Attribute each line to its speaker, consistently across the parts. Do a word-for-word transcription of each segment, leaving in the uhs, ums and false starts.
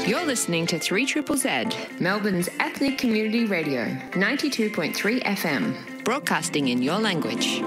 Speaker 1: You're listening to three triple Z, Melbourne's ethnic community radio, ninety-two point three F M, broadcasting in your language.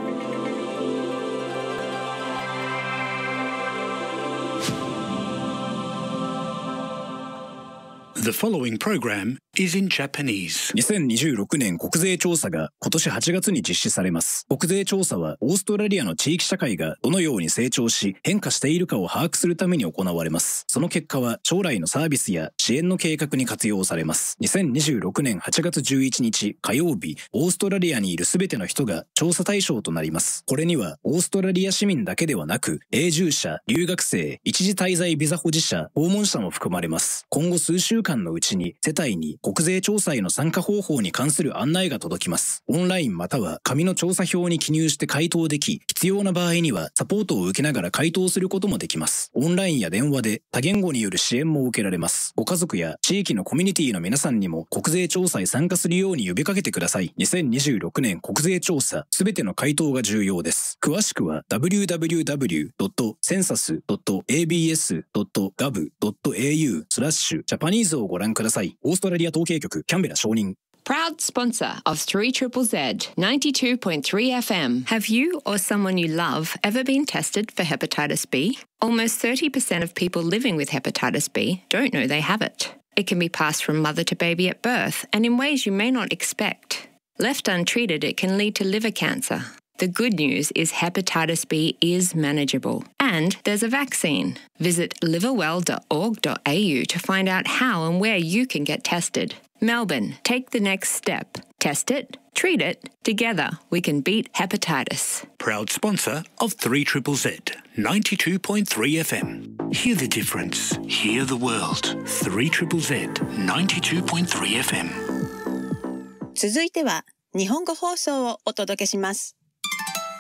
Speaker 2: The following program is in Japanese.
Speaker 3: にせんにじゅうろくねん国税調査が今年はちがつに実施されます。国税調査はオーストラリアの地域社会がどのように成長し変化しているかを把握するために行われます。その結果は将来のサービスや支援の計画に活用されます。にせんにじゅうろくねんはちがつじゅういちにち火曜日、オーストラリアにいるすべての人が調査対象となります。これにはオーストラリア市民だけではなく永住者、留学生、一時滞在ビザ保持者、訪問者も含まれます。今後数週間のうちに世帯に国税調査への参加方法に関する案内が届きます。オンラインまたは紙の調査票に記入して回答でき、必要な場合にはサポートを受けながら回答することもできます。オンラインや電話で多言語による支援も受けられます。ご家族や地域のコミュニティの皆さんにも国税調査へ参加するように呼びかけてください。にせんにじゅうろくねん国税調査、すべての回答が重要です。詳しくは ダブリューダブリューダブリュードットセンサスドットエービーエスドットガブドットエーユースラッシュジャパニーズをご覧ください。オーストラリア統計局キャンベラ承認。
Speaker 1: Proud sponsor of three triple Z, ninety-two point three F M. Have you or someone you love ever been tested for hepatitis B? Almost thirty percent of people living with hepatitis B don't know they have it. It can be passed from mother to baby at birth and in ways you may not expect. Left untreated, it can lead to liver cancer. The good news is hepatitis B is manageable. And there's a vaccine. Visit liverwell dot org dot a u to find out how and where you can get tested. Melbourne, take the next step. Test it, treat it. Together, we can beat hepatitis.
Speaker 2: Proud sponsor of three triple Z, ninety-two point three F M. Hear the difference. Hear the world. three triple Z, ninety-two point three F M.
Speaker 4: 続いては日本語放送をお届けします。